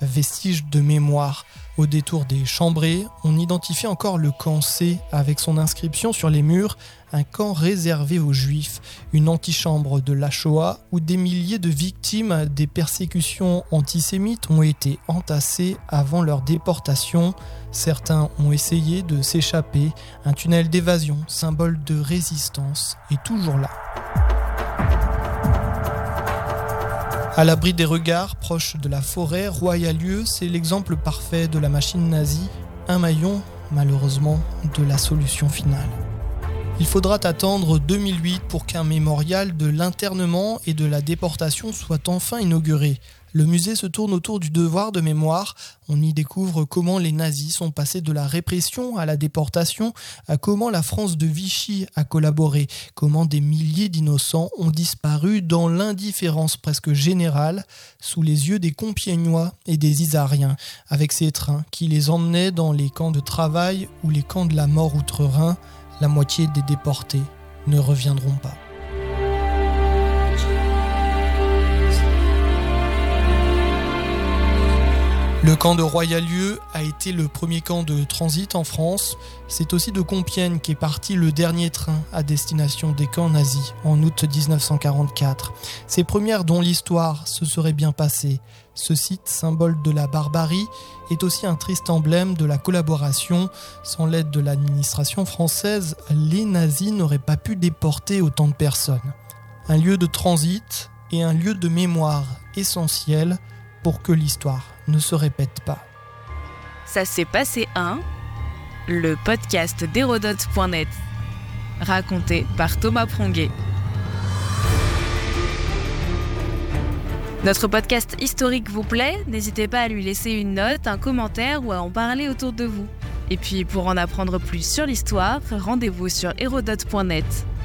vestige de mémoire. Au détour des Chambrées, on identifie encore le camp C avec son inscription sur les murs, un camp réservé aux Juifs, une antichambre de la Shoah où des milliers de victimes des persécutions antisémites ont été entassées avant leur déportation. Certains ont essayé de s'échapper, un tunnel d'évasion, symbole de résistance, est toujours là. À l'abri des regards, proche de la forêt, Royalieu, c'est l'exemple parfait de la machine nazie, un maillon, malheureusement, de la solution finale. Il faudra attendre 2008 pour qu'un mémorial de l'internement et de la déportation soit enfin inauguré. Le musée se tourne autour du devoir de mémoire. On y découvre comment les nazis sont passés de la répression à la déportation, à comment la France de Vichy a collaboré, comment des milliers d'innocents ont disparu dans l'indifférence presque générale, sous les yeux des Compiègnois et des Isariens, avec ces trains qui les emmenaient dans les camps de travail ou les camps de la mort outre-Rhin. La moitié des déportés ne reviendront pas. Le camp de Royalieu a été le premier camp de transit en France. C'est aussi de Compiègne qu'est parti le dernier train à destination des camps nazis en août 1944. Ces premières dont l'histoire se serait bien passée. Ce site, symbole de la barbarie, est aussi un triste emblème de la collaboration. Sans l'aide de l'administration française, les nazis n'auraient pas pu déporter autant de personnes. Un lieu de transit et un lieu de mémoire essentiel pour que l'histoire ne se répète pas. Ça s'est passé le podcast d'Hérodote.net, raconté par Thomas Pronguet. Notre podcast historique vous plaît ? N'hésitez pas à lui laisser une note, un commentaire ou à en parler autour de vous. Et puis pour en apprendre plus sur l'histoire, rendez-vous sur Hérodote.net.